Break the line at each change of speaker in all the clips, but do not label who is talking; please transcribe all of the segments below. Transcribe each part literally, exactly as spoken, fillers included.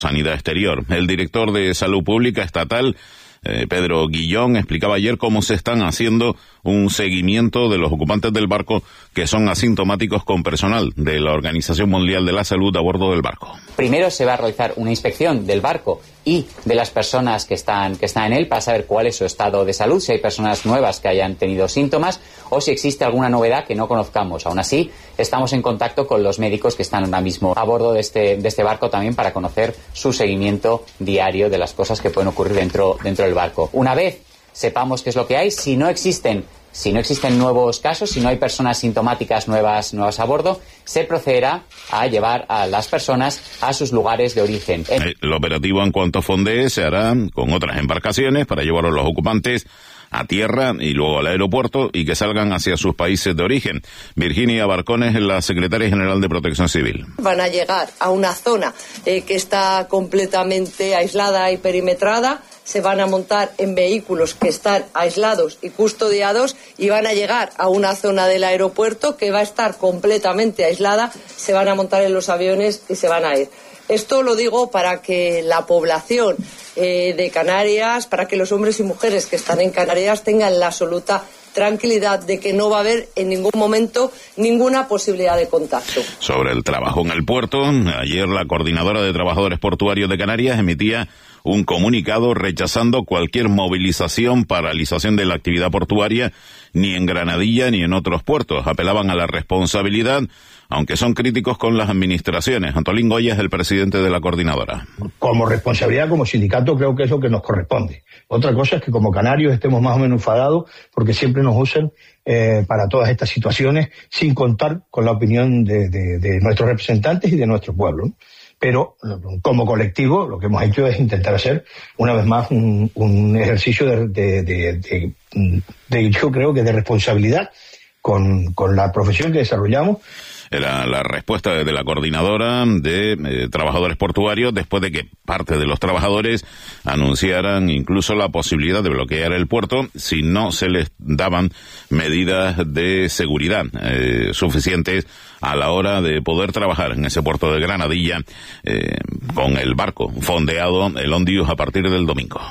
Sanidad Exterior. El director de Salud Pública Estatal, eh, Pedro Guillón, explicaba ayer cómo se están haciendo un seguimiento de los ocupantes del barco que son asintomáticos con personal de la Organización Mundial de la Salud a bordo del barco.
Primero se va a realizar una inspección del barco y de las personas que están, que están en él para saber cuál es su estado de salud, si hay personas nuevas que hayan tenido síntomas o si existe alguna novedad que no conozcamos. Aún así, estamos en contacto con los médicos que están ahora mismo a bordo de este, de este barco también para conocer su seguimiento diario de las cosas que pueden ocurrir dentro, dentro del barco. Una vez sepamos qué es lo que hay, si no existen Si no existen nuevos casos, si no hay personas sintomáticas nuevas, nuevas a bordo, se procederá a llevar a las personas a sus lugares de origen.
El operativo en cuanto fondee se hará con otras embarcaciones para llevar a los ocupantes a tierra y luego al aeropuerto y que salgan hacia sus países de origen. Virginia Barcones es la secretaria general de Protección Civil.
Van a llegar a una zona eh, que está completamente aislada y perimetrada, se van a montar en vehículos que están aislados y custodiados y van a llegar a una zona del aeropuerto que va a estar completamente aislada, se van a montar en los aviones y se van a ir. Esto lo digo para que la población eh, de Canarias, para que los hombres y mujeres que están en Canarias tengan la absoluta tranquilidad de que no va a haber en ningún momento ninguna posibilidad de contacto.
Sobre el trabajo en el puerto, ayer la Coordinadora de Trabajadores Portuarios de Canarias emitía un comunicado rechazando cualquier movilización, paralización de la actividad portuaria, ni en Granadilla ni en otros puertos. Apelaban a la responsabilidad, aunque son críticos con las administraciones. Antolín Goya es el presidente de la coordinadora.
Como responsabilidad, como sindicato, creo que es lo que nos corresponde. Otra cosa es que como canarios estemos más o menos enfadados porque siempre nos usan eh, para todas estas situaciones sin contar con la opinión de, de, de nuestros representantes y de nuestro pueblo, ¿no? Pero como colectivo lo que hemos hecho es intentar hacer una vez más un, un ejercicio de, de, de, de, de, yo creo que de responsabilidad con, con la profesión que desarrollamos.
Era la respuesta de la coordinadora de eh, trabajadores portuarios después de que parte de los trabajadores anunciaran incluso la posibilidad de bloquear el puerto si no se les daban medidas de seguridad eh, suficientes a la hora de poder trabajar en ese puerto de Granadilla eh, con el barco fondeado, el Ondius, a partir del domingo.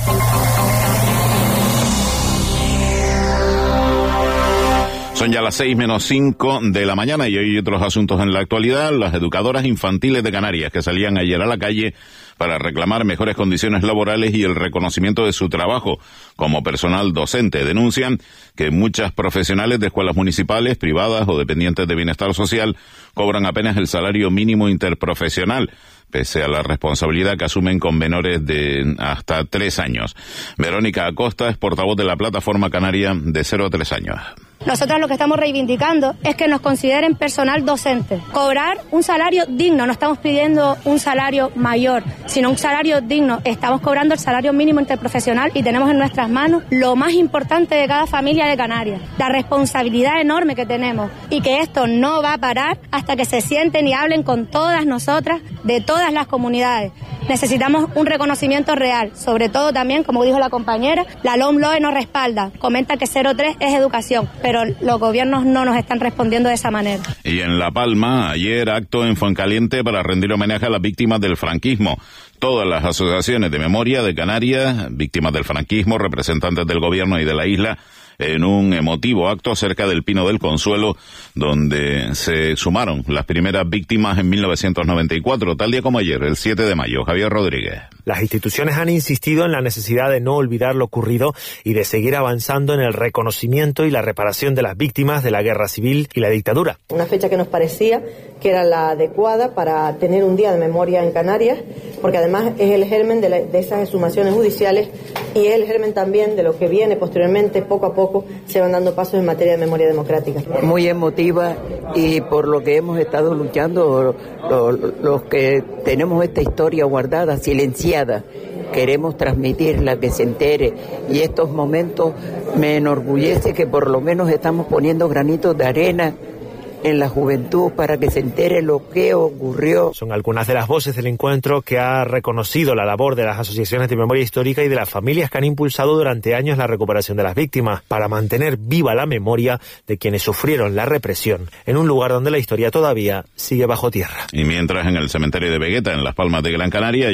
Son ya las seis menos cinco de la mañana y hoy hay otros asuntos en la actualidad. Las educadoras infantiles de Canarias que salían ayer a la calle para reclamar mejores condiciones laborales y el reconocimiento de su trabajo como personal docente denuncian que muchas profesionales de escuelas municipales, privadas o dependientes de bienestar social cobran apenas el salario mínimo interprofesional, pese a la responsabilidad que asumen con menores de hasta tres años. Verónica Acosta es portavoz de la Plataforma Canaria de cero a tres años.
Nosotros lo que estamos reivindicando es que nos consideren personal docente, cobrar un salario digno, no estamos pidiendo un salario mayor, sino un salario digno. Estamos cobrando el salario mínimo interprofesional y tenemos en nuestras manos lo más importante de cada familia de Canarias, la responsabilidad enorme que tenemos y que esto no va a parar hasta que se sienten y hablen con todas nosotras de todas las comunidades. Necesitamos un reconocimiento real, sobre todo también, como dijo la compañera, la LOMLOE nos respalda, comenta que cero tres es educación, pero los gobiernos no nos están respondiendo de esa manera.
Y en La Palma, ayer acto en Fuencaliente para rendir homenaje a las víctimas del franquismo. Todas las asociaciones de memoria de Canarias, víctimas del franquismo, representantes del gobierno y de la isla, en un emotivo acto cerca del Pino del Consuelo, donde se sumaron las primeras víctimas en mil novecientos noventa y cuatro, tal día como ayer, el siete de mayo. Javier Rodríguez.
Las instituciones han insistido en la necesidad de no olvidar lo ocurrido y de seguir avanzando en el reconocimiento y la reparación de las víctimas de la guerra civil y la dictadura.
Una fecha que nos parecía que era la adecuada para tener un día de memoria en Canarias, porque además es el germen de, la, de esas exhumaciones judiciales y es el germen también de lo que viene posteriormente, poco a poco se van dando pasos en materia de memoria democrática.
Muy emotiva y por lo que hemos estado luchando, los, los que tenemos esta historia guardada, silenciada, queremos transmitirla, que se entere, y estos momentos me enorgullece que por lo menos estamos poniendo granitos de arena en la juventud para que se entere lo que ocurrió.
Son algunas de las voces del encuentro que ha reconocido la labor de las asociaciones de memoria histórica y de las familias que han impulsado durante años la recuperación de las víctimas para mantener viva la memoria de quienes sufrieron la represión en un lugar donde la historia todavía sigue bajo tierra.
Y mientras en el cementerio de Vegueta, en Las Palmas de Gran Canaria,